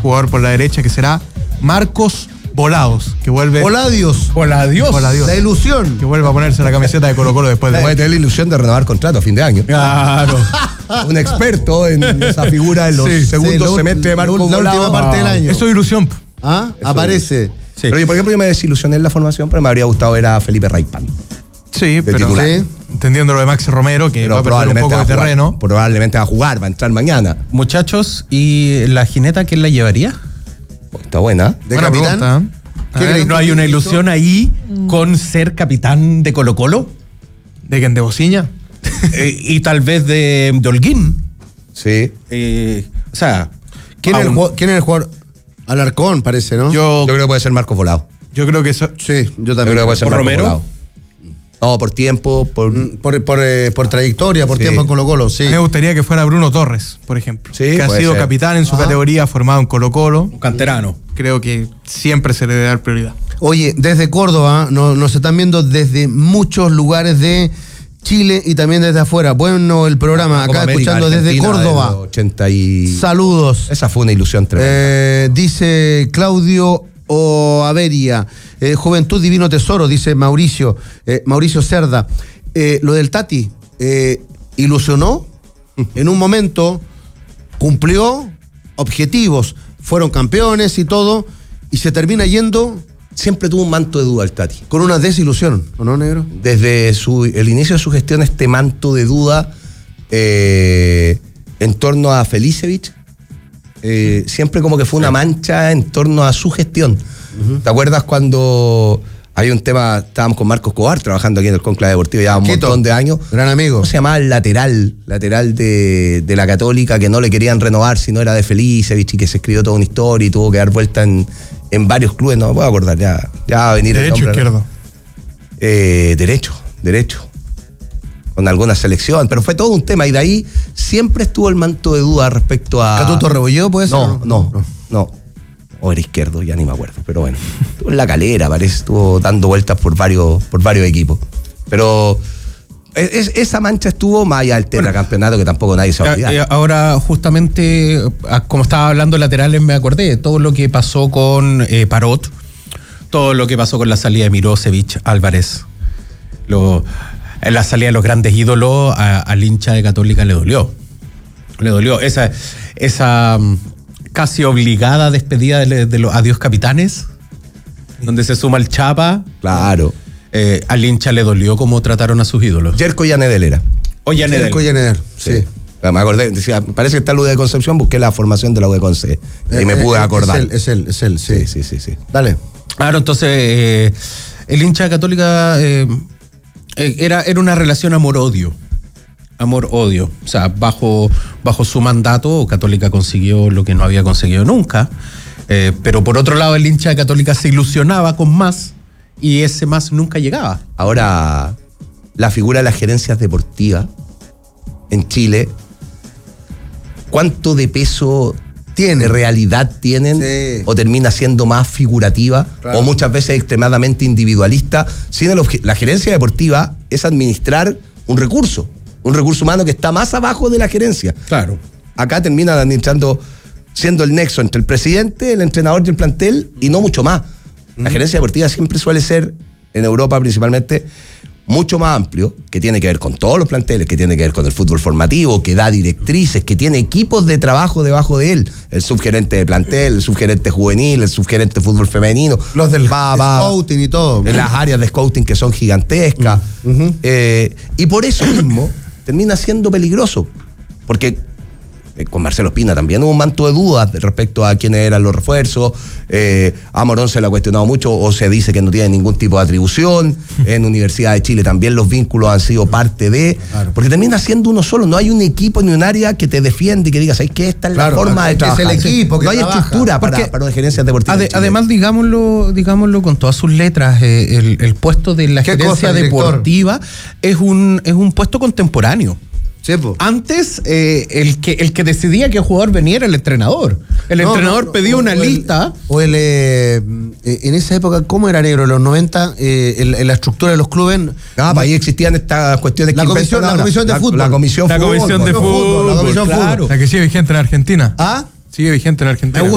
jugador por la derecha que será Marcos Volados, que vuelve... Voladios. La ilusión. Que vuelve a ponerse la camiseta de Colo-Colo después de... Puede tener la ilusión de renovar contrato a fin de año. Claro. Un experto en esa figura en los segundos semestres de Marcos Volados. La última parte del año. Eso es ilusión. ¿Ah? Eso Aparece. Sí. Pero yo, por ejemplo, yo me desilusioné en la formación, pero me habría gustado ver a Felipe Raipan. Sí, pero titular. entendiendo lo de Maxi Romero, que va a perder un poco de terreno. Probablemente va a jugar, va a entrar mañana. Muchachos, ¿y la jineta quién la llevaría? Está buena. ¿De Buena capitán? pregunta, ¿eh? ¿No hay una ilusión ahí con ser capitán de Colo-Colo? ¿De quién? ¿De Bociña? Y tal vez de Holguín. Sí. O sea, ¿Quién es el jugador? Alarcón, parece, ¿no? Yo creo que puede ser Marcos Volado. Yo creo que eso... Sí, yo Yo también. creo que puede ser ¿Por Marcos Romero? Volado. No, por tiempo, Por trayectoria, por Sí. tiempo en Colo-Colo, sí. A mí me gustaría que fuera Bruno Torres, por ejemplo. Sí, que ha puede sido ser. capitán en su categoría, formado en Colo-Colo. un canterano. Creo que siempre se le debe dar prioridad. Oye, desde Córdoba, nos están viendo desde muchos lugares de Chile y también desde afuera. Bueno, el programa, Copa acá América, escuchando desde Argentina, Córdoba. del 80 y... Saludos. Esa fue una ilusión tremenda. Dice Claudio Averia, Juventud Divino Tesoro, dice Mauricio Cerda. Lo del Tati, ilusionó en un momento, cumplió objetivos, fueron campeones y todo, y se termina yendo Siempre tuvo un manto de duda el Tati. con una desilusión, ¿o no, negro? Desde el inicio de su gestión, este manto de duda en torno a Felicevich, siempre como que fue una mancha en torno a su gestión. ¿Te acuerdas cuando había un tema, estábamos con Marcos Cobar trabajando aquí en el Conclave Deportivo, ya un montón de años? Gran amigo. ¿Cómo se llamaba el lateral de la Católica que no le querían renovar si no era de Felicevich y que se escribió toda una historia y tuvo que dar vuelta en varios clubes? No me puedo acordar, ya va a venir Derecho, el nombre. izquierdo. Derecho. Con alguna selección, pero fue todo un tema y de ahí siempre estuvo el manto de duda respecto a... ¿Catuto Rebolló puede ser? No. O era izquierdo, ya ni me acuerdo, pero bueno. Estuvo en La Calera, parece, estuvo dando vueltas por varios equipos. Pero esa mancha estuvo más allá del tetracampeonato que tampoco nadie se va a olvidar. Ahora, justamente, como estaba hablando de laterales, me acordé de todo lo que pasó con Parot, todo lo que pasó con la salida de Mirosevic, Álvarez. La salida de los grandes ídolos al hincha de Católica le dolió. Esa casi obligada despedida de los adiós capitanes, donde se suma el Chapa. Claro. Al hincha le dolió cómo trataron a sus ídolos. Yerko Yanedel era. O Yanedel. Cerco Yaneder, sí. Me acordé, decía, parece que está la U de Concepción, busqué la formación de la U de Conce y me pude acordar. Es él, sí. Sí. Dale. Claro, entonces el hincha de Católica era una relación amor-odio. Amor-odio. O sea, bajo su mandato, Católica consiguió lo que no había conseguido nunca. Pero por otro lado, el hincha de Católica se ilusionaba con más y ese más nunca llegaba. Ahora, la figura de las gerencias deportivas en Chile, ¿cuánto de peso de realidad tienen? Sí. ¿O termina siendo más figurativa? Claro. O muchas veces extremadamente individualista. La gerencia deportiva es administrar un recurso humano que está más abajo de la gerencia. Claro. Acá terminan administrando, siendo el nexo entre el presidente, el entrenador y el plantel, y no mucho más. La gerencia deportiva siempre suele ser, en Europa principalmente, mucho más amplio, que tiene que ver con todos los planteles, que tiene que ver con el fútbol formativo, que da directrices, que tiene equipos de trabajo debajo de él, el subgerente de plantel, el subgerente juvenil, el subgerente de fútbol femenino, Los del scouting y todo. en las áreas de scouting que son gigantescas. Y por eso mismo termina siendo peligroso, porque con Marcelo Espina también hubo un manto de dudas respecto a quiénes eran los refuerzos. A Morón se le ha cuestionado mucho, o se dice que no tiene ningún tipo de atribución. En Universidad de Chile también los vínculos han sido parte de... Claro. Porque termina siendo uno solo, no hay un equipo ni un área que te defiende y que digas, ¿sabes qué? Esta es la forma de que es trabajar. el equipo que no hay trabaja. estructura para las gerencias deportivas. en Chile. Además, digámoslo con todas sus letras, el puesto de la ¿Qué gerencia cosa, director? deportiva es un puesto contemporáneo. Sí, po. Antes, el que decidía qué jugador venía era el entrenador. El entrenador pedía una lista. En esa época, ¿cómo era, negro? En los 90, en la estructura de los clubes. Ahí existían estas cuestiones La que comisión- inventan la ahora. comisión de fútbol. La comisión La comisión de fútbol, La comisión claro. La que sigue vigente en Argentina. ¿Ah? Sigue vigente en Argentina.